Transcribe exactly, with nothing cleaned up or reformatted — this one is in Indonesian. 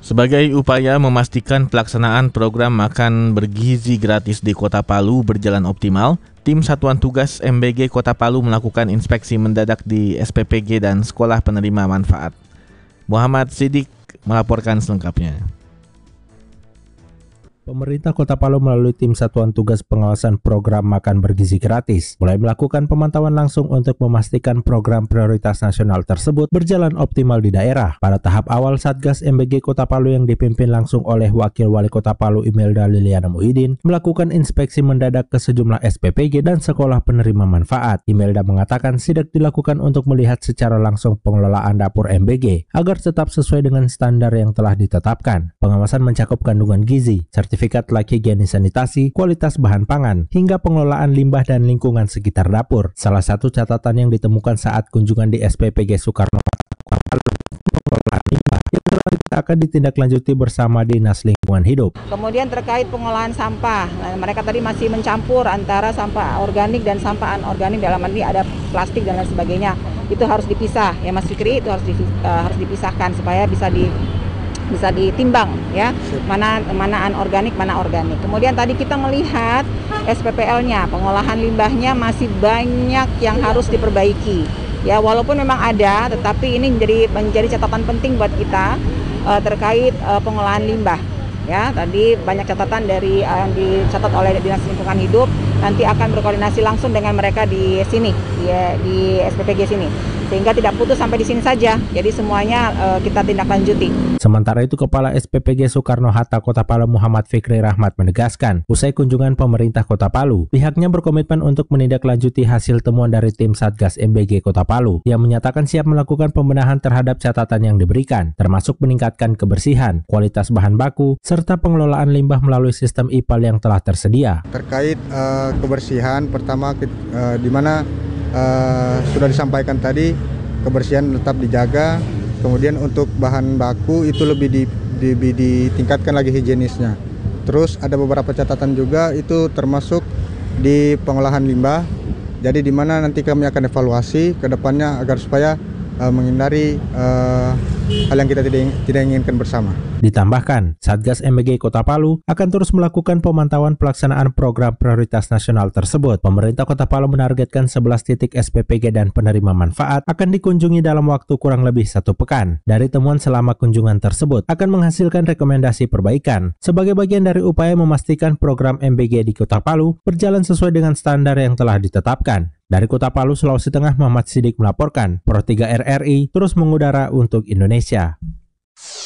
Sebagai upaya memastikan pelaksanaan program makan bergizi gratis di Kota Palu berjalan optimal, tim Satuan Tugas M B G Kota Palu melakukan inspeksi mendadak di S P P G dan Sekolah Penerima Manfaat. Muhammad Siddiq melaporkan selengkapnya. Pemerintah Kota Palu melalui tim Satuan Tugas Pengawasan Program Makan Bergizi Gratis mulai melakukan pemantauan langsung untuk memastikan program prioritas nasional tersebut berjalan optimal di daerah. Pada tahap awal, Satgas M B G Kota Palu yang dipimpin langsung oleh Wakil Wali Kota Palu Imelda Liliana Muhyiddin melakukan inspeksi mendadak ke sejumlah S P P G dan sekolah penerima manfaat. Imelda mengatakan sidak dilakukan untuk melihat secara langsung pengelolaan dapur M B G agar tetap sesuai dengan standar yang telah ditetapkan. Pengawasan mencakup kandungan gizi, sertifikat sertifikat layak higienis sanitasi, kualitas bahan pangan, hingga pengelolaan limbah dan lingkungan sekitar dapur. Salah satu catatan yang ditemukan saat kunjungan di S P P G Soekarno Hatta pengelolaan limbah yang selanjutnya akan ditindaklanjuti bersama Dinas Lingkungan Hidup. Kemudian terkait pengolahan sampah, nah, mereka tadi masih mencampur antara sampah organik dan sampah anorganik, dalam arti ada plastik dan lain sebagainya. Itu harus dipisah, ya Mas Fikri, itu harus di, uh, harus dipisahkan supaya bisa di bisa ditimbang ya, mana mana anorganik, mana organik. Kemudian tadi kita melihat S P P L-nya, pengolahan limbahnya masih banyak yang harus diperbaiki. Ya, walaupun memang ada, tetapi ini menjadi menjadi catatan penting buat kita uh, terkait uh, pengolahan limbah. Ya, tadi banyak catatan dari uh, yang dicatat oleh Dinas Lingkungan Hidup, nanti akan berkoordinasi langsung dengan mereka di sini, di, di S P P G sini. Sehingga tidak putus sampai di sini saja, jadi semuanya uh, kita tindak lanjuti. Sementara itu, Kepala S P P G Soekarno Hatta Kota Palu Muhammad Fikri Rahmat menegaskan, usai kunjungan pemerintah Kota Palu, pihaknya berkomitmen untuk menindaklanjuti hasil temuan dari tim Satgas M B G Kota Palu yang menyatakan siap melakukan pembenahan terhadap catatan yang diberikan, termasuk meningkatkan kebersihan, kualitas bahan baku, serta pengelolaan limbah melalui sistem I P A L yang telah tersedia. Terkait uh, kebersihan, pertama uh, di mana Uh, sudah disampaikan tadi, kebersihan tetap dijaga. Kemudian untuk bahan baku itu lebih di, di, di, ditingkatkan lagi higienisnya. Terus ada beberapa catatan juga, itu termasuk di pengolahan limbah. Jadi di mana nanti kami akan evaluasi ke depannya agar supaya uh, menghindari uh, hal yang kita tidak, tidak inginkan bersama. Ditambahkan, Satgas M B G Kota Palu akan terus melakukan pemantauan pelaksanaan program prioritas nasional tersebut. Pemerintah Kota Palu menargetkan sebelas titik S P P G dan penerima manfaat akan dikunjungi dalam waktu kurang lebih satu pekan. Dari temuan selama kunjungan tersebut akan menghasilkan rekomendasi perbaikan sebagai bagian dari upaya memastikan program M B G di Kota Palu berjalan sesuai dengan standar yang telah ditetapkan. Dari Kota Palu, Sulawesi Tengah, Muhammad Siddiq melaporkan. Pro tiga R R I terus mengudara untuk Indonesia.